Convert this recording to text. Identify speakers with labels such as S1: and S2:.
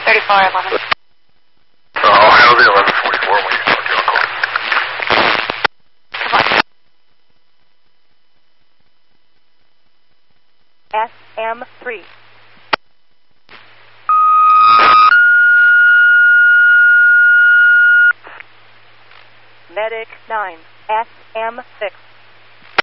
S1: 3411.
S2: I'll handle the 1144 when you talk to Uncle.
S1: Come on.
S3: SM3. Medic 9, SM6.